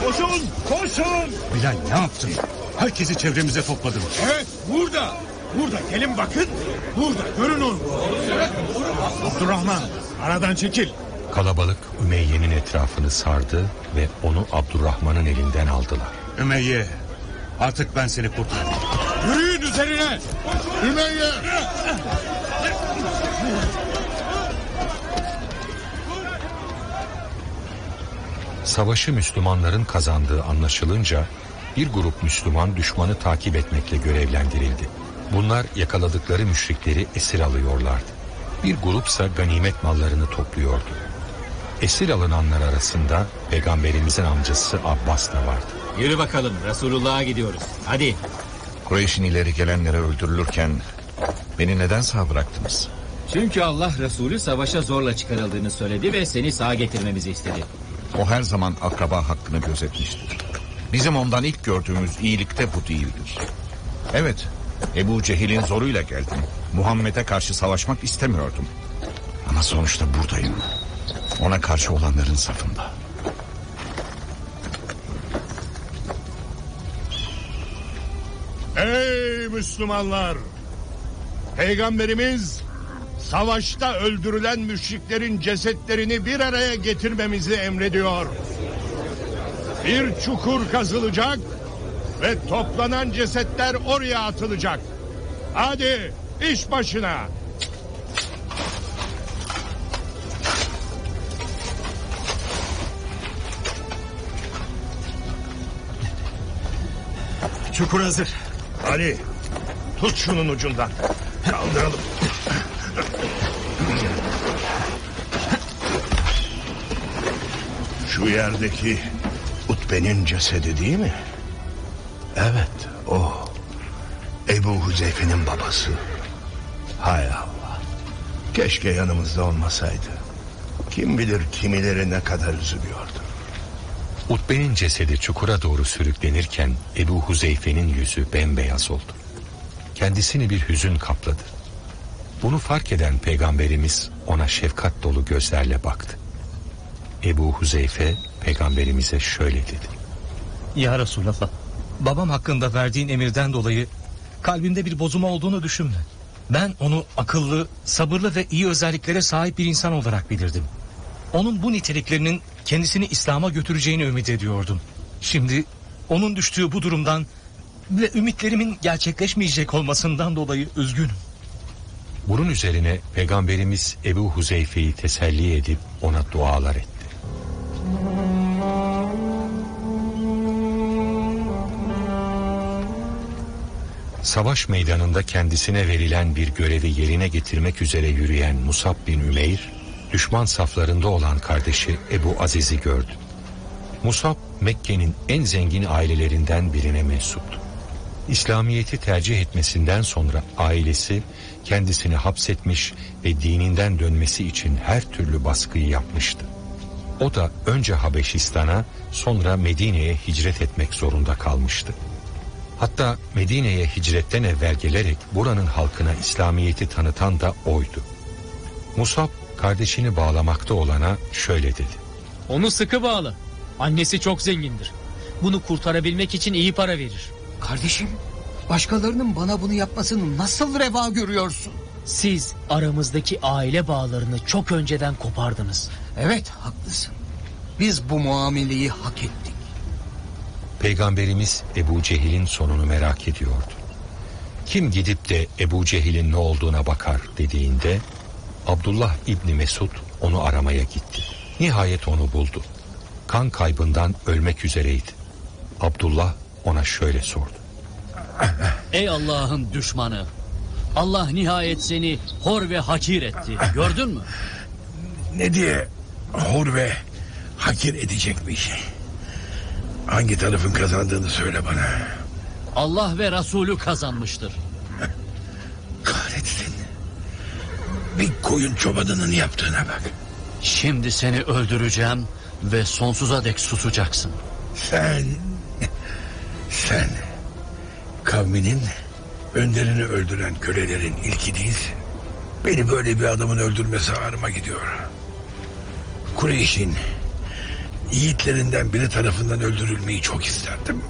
Koşun! Koşun! Bilal ne yaptın? Herkesi çevremize topladın. Evet, burada. Burada, gelin bakın. Burada, görün onu. Abdurrahman, aradan çekil. Kalabalık Ümeyye'nin etrafını sardı ve onu Abdurrahman'ın elinden aldılar. Ümeyye, artık ben seni kurtardım. Yürüyün üzerine. Ümeyye! Savaşı Müslümanların kazandığı anlaşılınca bir grup Müslüman düşmanı takip etmekle görevlendirildi. Bunlar yakaladıkları müşrikleri esir alıyorlardı. Bir grupsa ganimet mallarını topluyordu. Esir alınanlar arasında Peygamberimizin amcası Abbas da vardı. Yürü bakalım, Resulullah'a gidiyoruz. Hadi. Kureyş'in ileri gelenleri öldürülürken beni neden sağ bıraktınız? Çünkü Allah Resulü savaşa zorla çıkarıldığını söyledi ve seni sağ getirmemizi istedi. O her zaman akraba hakkını gözetmiştir. Bizim ondan ilk gördüğümüz iyilik de bu değildir. Evet, Ebu Cehil'in zoruyla geldim. Muhammed'e karşı savaşmak istemiyordum. Ama sonuçta buradayım. Ona karşı olanların safında. Ey Müslümanlar! Peygamberimiz savaşta öldürülen müşriklerin cesetlerini bir araya getirmemizi emrediyor. Bir çukur kazılacak ve toplanan cesetler oraya atılacak. Hadi iş başına. Çukur hazır. Ali, tut şunun ucundan. Kaldıralım. Şu yerdeki Utbe'nin cesedi değil mi? Evet, o. Ebu Huzeyfe'nin babası. Hay Allah. Keşke yanımızda olmasaydı. Kim bilir kimileri ne kadar üzülüyordu. Utbe'nin cesedi çukura doğru sürüklenirken Ebu Huzeyfe'nin yüzü bembeyaz oldu. Kendisini bir hüzün kapladı. Bunu fark eden Peygamberimiz ona şefkat dolu gözlerle baktı. Ebu Huzeyfe Peygamberimize şöyle dedi. Ya Resulallah, babam hakkında verdiğin emirden dolayı kalbimde bir bozulma olduğunu düşünme. Ben onu akıllı, sabırlı ve iyi özelliklere sahip bir insan olarak bilirdim. Onun bu niteliklerinin kendisini İslam'a götüreceğini ümit ediyordum. Şimdi onun düştüğü bu durumdan ve ümitlerimin gerçekleşmeyecek olmasından dolayı üzgünüm. Bunun üzerine Peygamberimiz Ebu Huzeyfe'yi teselli edip ona dualar etti. Savaş meydanında kendisine verilen bir görevi yerine getirmek üzere yürüyen Musab bin Ümeyr, düşman saflarında olan kardeşi Ebu Aziz'i gördü. Musab, Mekke'nin en zengin ailelerinden birine mensuptu. İslamiyet'i tercih etmesinden sonra ailesi kendisini hapsetmiş ve dininden dönmesi için her türlü baskıyı yapmıştı. O da önce Habeşistan'a, sonra Medine'ye hicret etmek zorunda kalmıştı. Hatta Medine'ye hicretten evvel gelerek buranın halkına İslamiyet'i tanıtan da oydu. Musab kardeşini bağlamakta olana şöyle dedi. Onu sıkı bağla. Annesi çok zengindir. Bunu kurtarabilmek için iyi para verir. Kardeşim, başkalarının bana bunu yapmasını nasıl reva görüyorsun? Siz aramızdaki aile bağlarını çok önceden kopardınız. Evet, haklısın. Biz bu muameleyi hak ettik. Peygamberimiz Ebu Cehil'in sonunu merak ediyordu. Kim gidip de Ebu Cehil'in ne olduğuna bakar dediğinde Abdullah İbni Mesud onu aramaya gitti. Nihayet onu buldu. Kan kaybından ölmek üzereydi. Abdullah ona şöyle sordu. Ey Allah'ın düşmanı! Allah nihayet seni hor ve hakir etti. Gördün mü? Ne diye hor ve hakir edecek bir şey? Hangi tarafın kazandığını söyle bana. Allah ve Resulü kazanmıştır. Kahretsin. Bir koyun çobanının yaptığına bak. Şimdi seni öldüreceğim ve sonsuza dek susacaksın. Sen kavminin önderini öldüren kölelerin ilki değilsin. Beni böyle bir adamın öldürmesi ağrıma gidiyor. Kureyş'in yiğitlerinden biri tarafından öldürülmeyi çok isterdim.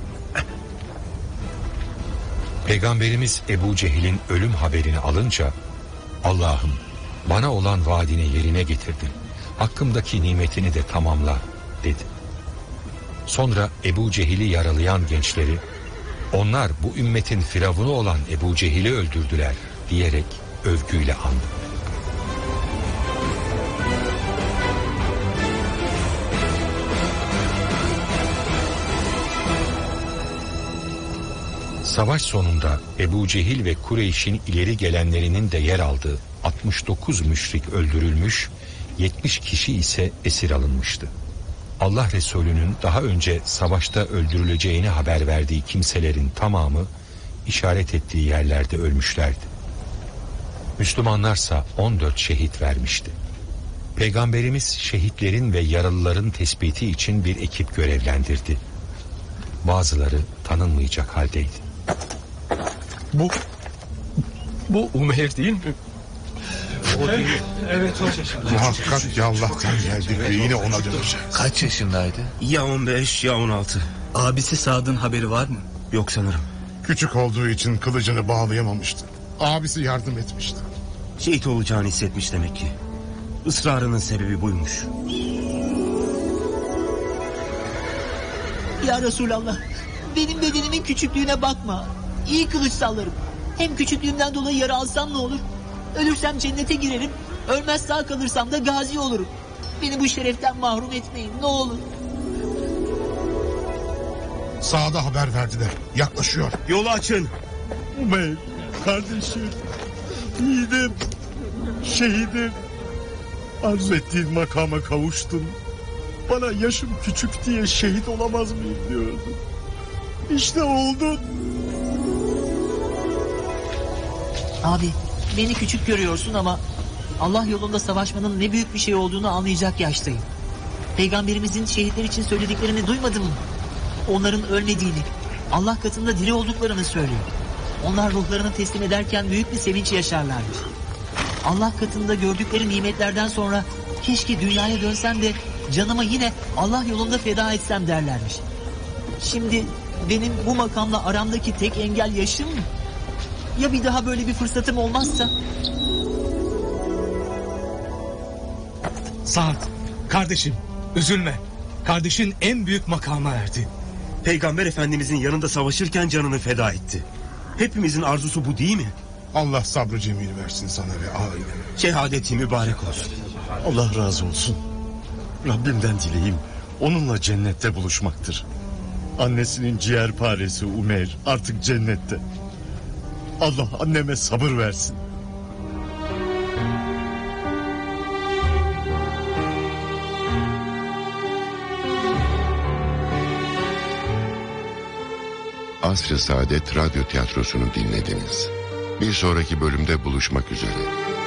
Peygamberimiz Ebu Cehil'in ölüm haberini alınca Allah'ım bana olan vaadini yerine getirdin. Hakkımdaki nimetini de tamamla dedi. Sonra Ebu Cehil'i yaralayan gençleri onlar bu ümmetin firavunu olan Ebu Cehil'i öldürdüler diyerek övgüyle andı. Savaş sonunda Ebu Cehil ve Kureyş'in ileri gelenlerinin de yer aldığı 69 müşrik öldürülmüş, 70 kişi ise esir alınmıştı. Allah Resulü'nün daha önce savaşta öldürüleceğini haber verdiği kimselerin tamamı işaret ettiği yerlerde ölmüşlerdi. Müslümanlarsa 14 şehit vermişti. Peygamberimiz şehitlerin ve yaralıların tespiti için bir ekip görevlendirdi. Bazıları tanınmayacak haldeydi. Bu Umeyr değil mi? Muhakkak ki Allah'tan geldik ve yine ona dönecek. Kaç yaşındaydı? Ya 15 ya 16. Abisi Sad'ın haberi var mı? Yok sanırım. Küçük olduğu için kılıcını bağlayamamıştı. Abisi yardım etmişti. Şehit olacağını hissetmiş demek ki. Israrının sebebi buymuş. Ya Resulallah, benim bedenimin küçüklüğüne bakma. İyi kılıç sallarım. Hem küçüklüğümden dolayı yara alsam ne olur? Ölürsem cennete girerim. Ölmez sağ kalırsam da gazi olurum. Beni bu şereften mahrum etmeyin ne olur. Sağda haber verdiler. Yaklaşıyor. Yolu açın. Umeyr kardeşim. Yiğidim. Şehidim. Arzu ettiğin makama kavuştun. Bana yaşım küçük diye şehit olamaz mıyım diyordum. İşte oldun. Abi beni küçük görüyorsun ama Allah yolunda savaşmanın ne büyük bir şey olduğunu anlayacak yaştayım. Peygamberimizin şehitler için söylediklerini duymadın mı? Onların ölmediğini, Allah katında diri olduklarını söylüyor. Onlar ruhlarını teslim ederken büyük bir sevinç yaşarlarmış. Allah katında gördükleri nimetlerden sonra keşke dünyaya dönsem de canımı yine Allah yolunda feda etsem derlermiş. Şimdi benim bu makamla aramdaki tek engel yaşım mı? Ya bir daha böyle bir fırsatım olmazsa? Sa'd, kardeşim üzülme. Kardeşin en büyük makama erdi. Peygamber Efendimizin yanında savaşırken canını feda etti. Hepimizin arzusu bu değil mi? Allah sabrı cemil versin sana ve ailene. Şehadeti mübarek olsun. Allah razı olsun. Rabbimden dileğim onunla cennette buluşmaktır. Annesinin ciğerparesi Umeyr artık cennette. Allah anneme sabır versin. Asr-ı Saadet Radyo Tiyatrosu'nu dinlediniz. Bir sonraki bölümde buluşmak üzere.